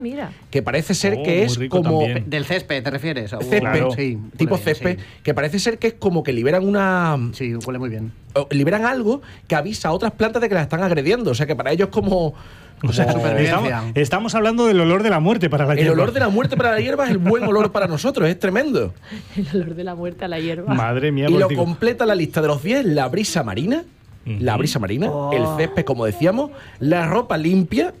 Mira. Que parece ser que es como... También. Del césped, ¿te refieres? Césped, claro. Sí, tipo césped, sí. Que parece ser que es como que liberan una... Sí, huele muy bien. Liberan algo que avisa a otras plantas de que las están agrediendo. O sea, que para ellos es como... O sea, estamos hablando del olor de la muerte para la hierba. El olor de la muerte para la hierba es el buen olor para nosotros, es tremendo. El olor de la muerte a la hierba. Madre mía. Y lo completa la lista de los 10, la brisa marina, el césped, como decíamos, la ropa limpia,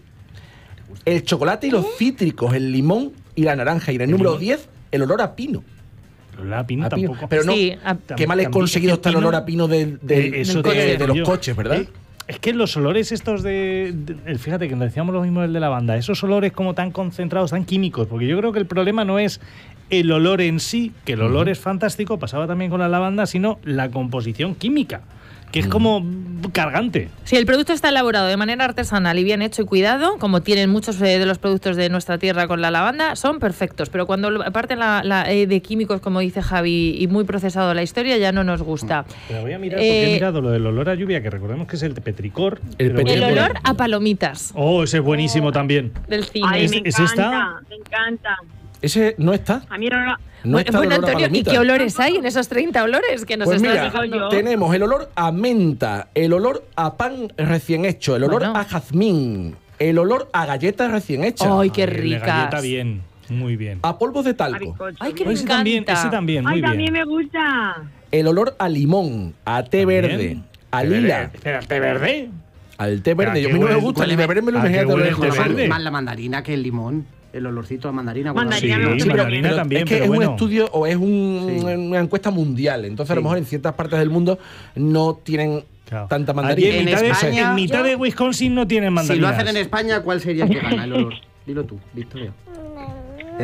el chocolate y los cítricos, el limón y la naranja. Y en el número 10, el olor a pino. El olor a pino tampoco. Pero no, sí, qué mal he conseguido está el olor a pino de los coches, ¿verdad? Es que los olores estos fíjate que nos decíamos lo mismo del de lavanda, esos olores como tan concentrados, tan químicos, porque yo creo que el problema no es el olor en sí, que el olor es fantástico, pasaba también con la lavanda, sino la composición química, que es como cargante. Si el producto está elaborado de manera artesanal y bien hecho y cuidado, como tienen muchos de los productos de nuestra tierra con la lavanda, son perfectos. Pero cuando parten de químicos, como dice Javi, y muy procesado la historia, ya no nos gusta. Pero voy a mirar, porque he mirado lo del olor a lluvia, que recordemos que es el petricor. El olor a palomitas. Oh, ese es buenísimo también. Del cine. Ay, me ¿Ese encanta, me encanta. Ese no está. A mí no. Bueno, Antonio, ¿y qué olores hay en esos 30 olores que nos estás dejando? Tenemos el olor a menta, el olor a pan recién hecho, el olor a jazmín, el olor a galletas recién hechas. ¡Ay, qué ricas! Galleta bien, muy bien. A polvos de talco. ¡Ay, que me ese encanta! también, muy Ay, bien. también me gusta. El olor a limón, a té verde, a lila. Espera, ¿té verde? Al té verde. A mí no me gusta, el beberme me lo imagino. Más la mandarina que el limón. El olorcito de mandarina. Mandarina también, es que pero es un estudio o es una encuesta mundial. Entonces, a lo mejor en ciertas partes del mundo no tienen tanta mandarina. En mitad de Wisconsin no tienen mandarinas. Si lo hacen en España, ¿cuál sería el que gana el olor? Dilo tú, Victoria. El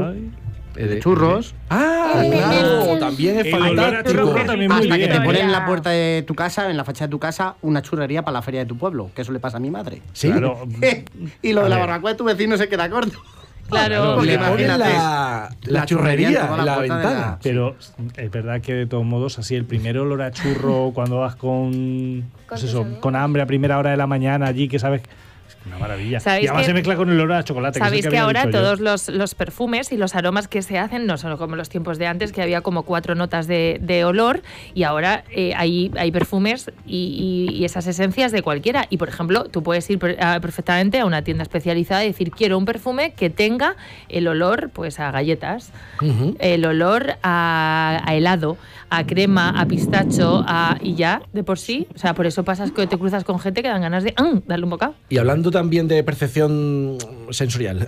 de churros. ¡Ah, claro! También es fantástico. Hasta que te ponen en la puerta de tu casa, en la fachada de tu casa, una churrería para la feria de tu pueblo, que eso le pasa a mi madre. Sí. Claro. Y lo de la barbacoa de tu vecino se queda corto. Claro. Le ponen la churrería en la ventana. Pero es verdad que de todos modos, así el primer olor a churro cuando vas con hambre a primera hora de la mañana allí, que sabes... Una maravilla. Y además se mezcla con el olor a chocolate. Sabéis que ahora todos los perfumes y los aromas que se hacen no son como los tiempos de antes, que había como 4 notas de olor, y ahora hay perfumes y esas esencias de cualquiera. Y por ejemplo, tú puedes ir perfectamente a una tienda especializada y decir, quiero un perfume que tenga el olor pues a galletas, el olor a helado, a crema, a pistacho, y ya, de por sí. O sea, por eso pasas que te cruzas con gente que dan ganas de darle un bocado. Y hablando también de percepción sensorial,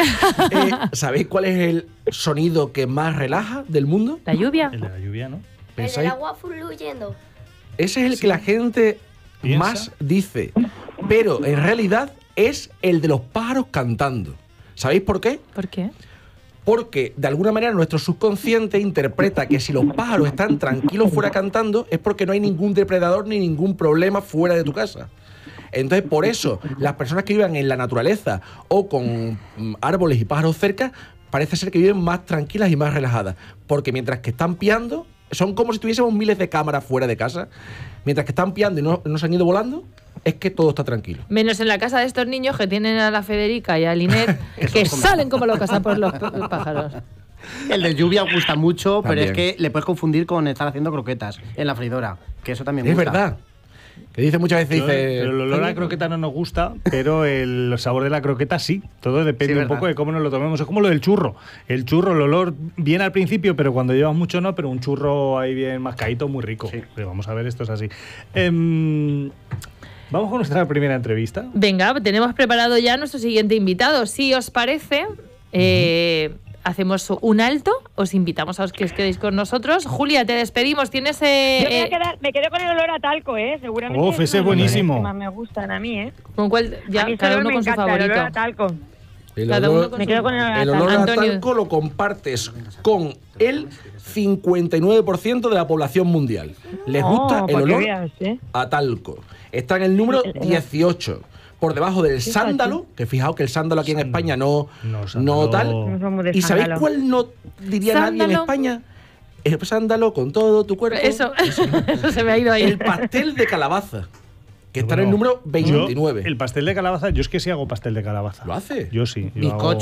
¿sabéis cuál es el sonido que más relaja del mundo? La lluvia. El de la lluvia, ¿no? El del agua fluyendo. Ese es el que la gente más dice, pero en realidad es el de los pájaros cantando. ¿Sabéis por qué? ¿Por qué? Porque de alguna manera nuestro subconsciente interpreta que si los pájaros están tranquilos fuera cantando es porque no hay ningún depredador ni ningún problema fuera de tu casa. Entonces, por eso, las personas que vivan en la naturaleza o con árboles y pájaros cerca, parece ser que viven más tranquilas y más relajadas. Porque mientras que están piando, son como si tuviésemos miles de cámaras fuera de casa. Mientras que están piando y no se han ido volando, es que todo está tranquilo. Menos en la casa de estos niños que tienen a la Federica y a Linet, que salen como locas a por los pájaros. El de lluvia gusta mucho, También. pero es que le puedes confundir con estar haciendo croquetas en la freidora, que eso también Es gusta. verdad. Que dice muchas veces, Pero el olor a la croqueta no nos gusta, pero el sabor de la croqueta sí. Todo depende un poco de cómo nos lo tomemos. Es como lo del churro. El churro, el olor viene al principio, pero cuando llevas mucho no, pero un churro ahí bien mascadito, muy rico. Sí. Pero vamos a ver, esto es así. Vamos con nuestra primera entrevista. Venga, tenemos preparado ya nuestro siguiente invitado. Si os parece, hacemos un alto, os invitamos a que os quedéis con nosotros. Julia, te despedimos. Tienes... me quedo con el olor a talco, seguramente. Ese es buenísimo. Que más me gustan a mí, ¿Con cuál? Ya, cada uno con su favorito. El olor a talco. Me quedo con el olor a talco lo compartes con el 59% de la población mundial. Les gusta el olor a talco. Está en el número 18. Por debajo del sándalo, que fijaos que el sándalo aquí en España no tal. ¿Y sabéis cuál no diría nadie en España? El sándalo con todo tu cuerpo. Eso se me ha ido ahí. El pastel de calabaza. que está en el número 29. El pastel de calabaza, yo es que sí hago pastel de calabaza. ¿Lo hace? Yo sí. Yo Bizcocho.